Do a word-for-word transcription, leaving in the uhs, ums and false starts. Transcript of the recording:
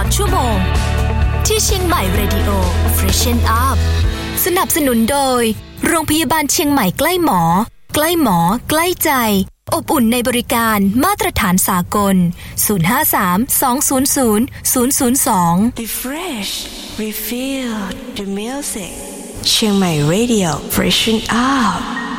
อดชั่วโมงที่เชียงใหม่ Radio Freshen Up สนับสนุนโดยโรงพยาบาลเชียงใหม่ใกล้หมอใกล้หมอใกล้ใจอบอุ่นในบริการมาตรฐานสากลศูนย์ ห้า สาม สอง ศูนย์ ศูนย์ ศูนย์ ศูนย์ สอง Refresh Refill the music เชียงใหม่ Radio Freshen Up